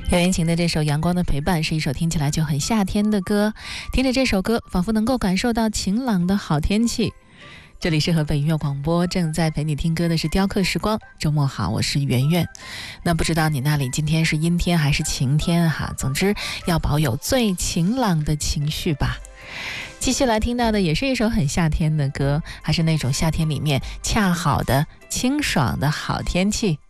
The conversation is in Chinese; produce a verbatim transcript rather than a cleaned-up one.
姚元琴的这首《阳光的陪伴》是一首听起来就很夏天的歌，听着这首歌仿佛能够感受到晴朗的好天气。这里是河北音乐广播，正在陪你听歌的是雕刻时光。周末好，我是圆圆。那不知道你那里今天是阴天还是晴天哈？总之要保有最晴朗的情绪吧。继续来听到的也是一首很夏天的歌，还是那种夏天里面恰好的清爽的好天气。